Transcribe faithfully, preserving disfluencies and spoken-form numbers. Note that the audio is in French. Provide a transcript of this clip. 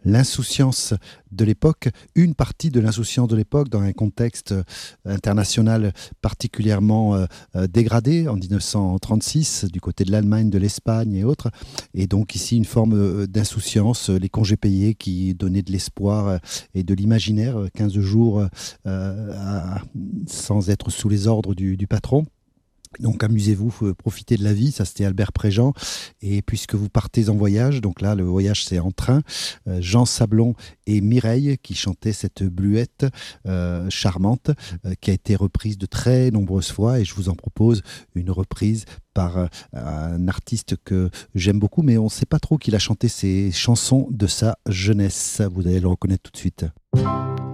l'insouciance de l'époque, une partie de l'insouciance de l'époque dans un contexte euh, international particulièrement euh, euh, dégradé en dix-neuf cent trente-six du côté de l'Allemagne, de l'Espagne et autres. Et donc ici une forme euh, d'insouciance, euh, les congés payés qui donnaient de l'espoir euh, et de l'imaginaire, euh, quinze jours euh, à- sans être sous les ordres du, du patron. Donc amusez-vous, faut profitez de la vie, ça c'était Albert Préjean. Et puisque vous partez en voyage, donc là le voyage c'est en train, euh, Jean Sablon et Mireille qui chantaient cette bluette euh, charmante euh, qui a été reprise de très nombreuses fois et je vous en propose une reprise par euh, un artiste que j'aime beaucoup mais on ne sait pas trop qu'il a chanté ces chansons de sa jeunesse. Vous allez le reconnaître tout de suite.